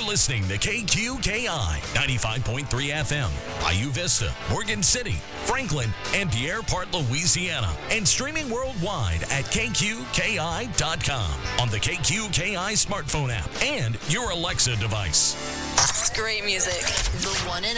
listening to KQKI 95.3 FM, Bayou Vista, Morgan City, Franklin, and Pierre Part, Louisiana, and streaming worldwide at KQKI.com on the KQKI smartphone app and your Alexa device. Great music. The one and